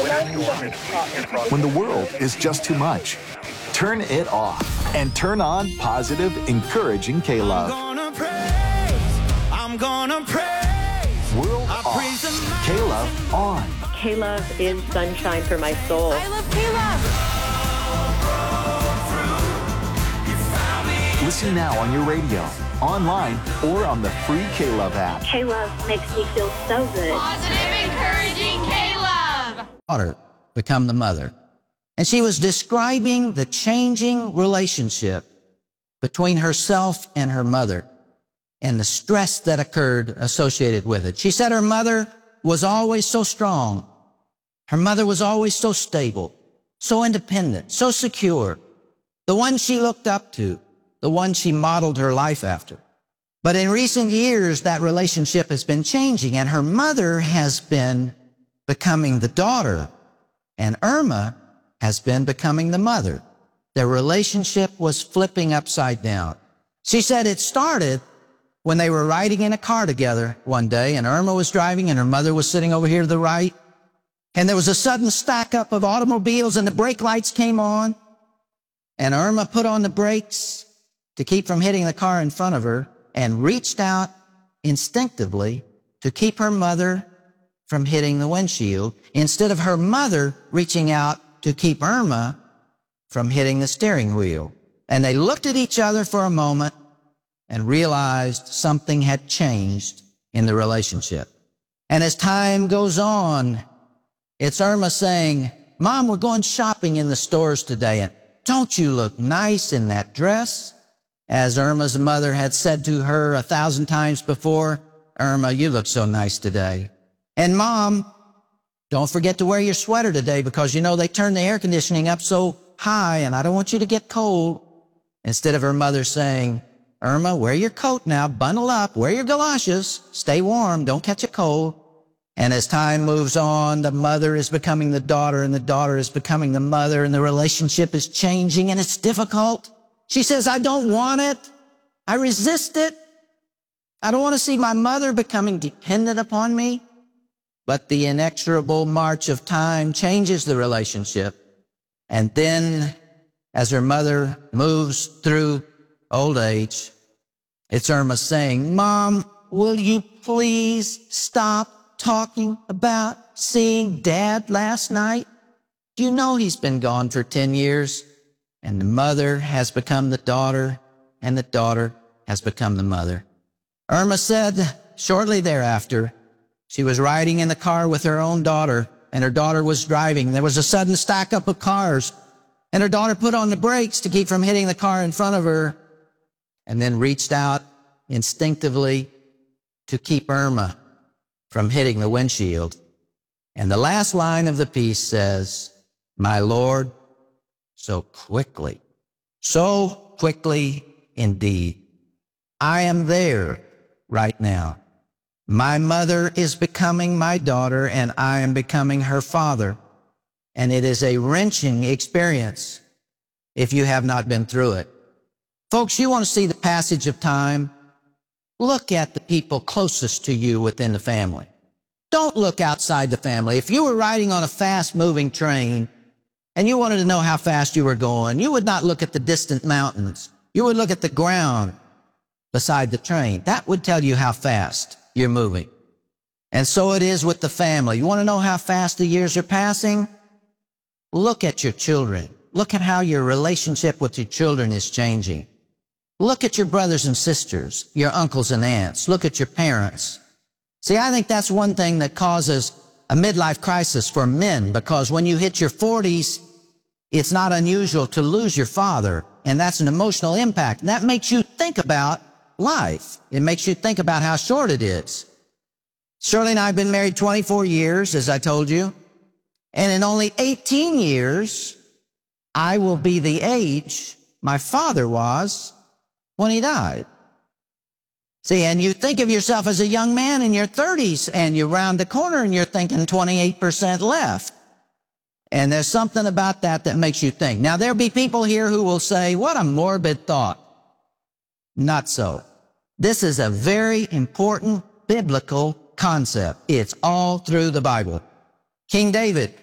When the world is just too much, turn it off and turn on positive, encouraging K-Love. I'm gonna praise. World off, K-Love on. K-Love is sunshine for my soul. I love K-Love. Listen now on your radio, online, or on the free K-Love app. K-Love makes me feel so good. Positive, encouraging K-Love. Daughter become the mother. And she was describing the changing relationship between herself and her mother and the stress that occurred associated with it. She said her mother was always so strong. Her mother was always so stable, so independent, so secure. The one she looked up to, the one she modeled her life after. But in recent years, that relationship has been changing, and her mother has been becoming the daughter, and Irma has been becoming the mother. Their relationship was flipping upside down. She said it started when they were riding in a car together one day, and Irma was driving and her mother was sitting over here to the right. And there was a sudden stack up of automobiles and the brake lights came on. And Irma put on the brakes to keep from hitting the car in front of her and reached out instinctively to keep her mother from hitting the windshield, instead of her mother reaching out to keep Irma from hitting the steering wheel. And they looked at each other for a moment and realized something had changed in the relationship. And as time goes on, it's Irma saying, "Mom, we're going shopping in the stores today, and don't you look nice in that dress?" As Irma's mother had said to her 1,000 times before, "Irma, you look so nice today." And "Mom, don't forget to wear your sweater today because, you know, they turn the air conditioning up so high and I don't want you to get cold." Instead of her mother saying, "Irma, wear your coat now, bundle up, wear your galoshes, stay warm, don't catch a cold." And as time moves on, the mother is becoming the daughter and the daughter is becoming the mother, and the relationship is changing and it's difficult. She says, "I don't want it. I resist it. I don't want to see my mother becoming dependent upon me." But the inexorable march of time changes the relationship. And then, as her mother moves through old age, it's Irma saying, "Mom, will you please stop talking about seeing Dad last night? You know he's been gone for 10 years. And the mother has become the daughter, and the daughter has become the mother. Irma said shortly thereafter, she was riding in the car with her own daughter, and her daughter was driving. There was a sudden stack up of cars, and her daughter put on the brakes to keep from hitting the car in front of her, and then reached out instinctively to keep Irma from hitting the windshield. And the last line of the piece says, "My Lord, so quickly indeed. I am there right now. My mother is becoming my daughter, and I am becoming her father. And it is a wrenching experience if you have not been through it." Folks, you want to see the passage of time? Look at the people closest to you within the family. Don't look outside the family. If you were riding on a fast-moving train and you wanted to know how fast you were going, you would not look at the distant mountains. You would look at the ground beside the train. That would tell you how fast you're moving. And so it is with the family. You want to know how fast the years are passing? Look at your children. Look at how your relationship with your children is changing. Look at your brothers and sisters, your uncles and aunts. Look at your parents. See, I think that's one thing that causes a midlife crisis for men, because when you hit your 40s, it's not unusual to lose your father, and that's an emotional impact. And that makes you think about life. It makes you think about how short it is. Shirley and I have been married 24 years, as I told you, and in only 18 years, I will be the age my father was when he died. See, and you think of yourself as a young man in your 30s, and you round the corner and you're thinking 28% left. And there's something about that that makes you think. Now, there'll be people here who will say, "What a morbid thought." Not so. This is a very important biblical concept. It's all through the Bible. King David